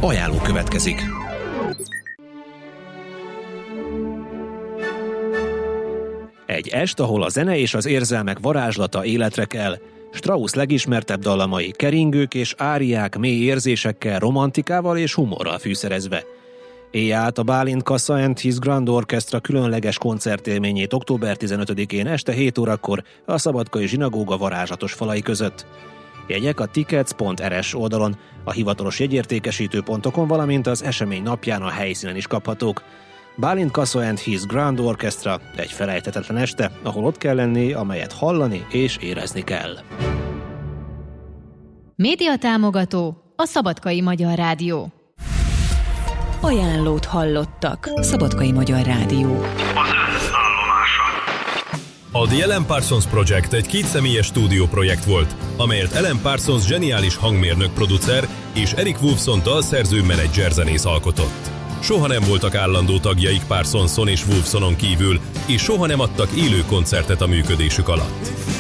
Ajánló következik. Egy est, ahol a zene és az érzelmek varázslata életre kell. Strauss legismertebb dallamai keringők és áriák mély érzésekkel, romantikával és humorral fűszerezve. Élj át a Bálint Kassa and His Grand Orchestra különleges koncertélményét október 15-én este 7 órakor a Szabadkai Zsinagóga varázslatos falai között. Jegyek a tickets.rs oldalon, a hivatalos jegyértékesítő.com, valamint az esemény napján a helyszínen is kaphatók. Bálint Kassa and His Grand Orchestra egy felejthetetlen este, ahol ott kell lenni, amelyet hallani és érezni kell. Média támogató a Szabadkai Magyar Rádió. Ajánlót hallottak. Szabadkai Magyar Rádió. A The Alan Parsons Project egy kétszemélyes stúdióprojekt volt, amelyet Alan Parsons zseniális hangmérnök producer és Eric Woolfson dalszerző menedzser zenész alkotott. Soha nem voltak állandó tagjaik Parsonson és Woolfsonon kívül, és soha nem adtak élő koncertet a működésük alatt.